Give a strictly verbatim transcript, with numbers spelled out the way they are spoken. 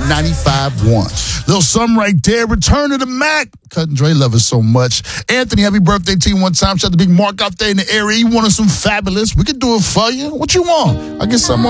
ninety-five point one. Little something right there. Return to the Mac. Cut and Dre love us so much. Anthony, happy birthday to you one time. Shout out to Big Mark out there in the area. You wanted some fabulous. We could do it for you. What you want? I guess something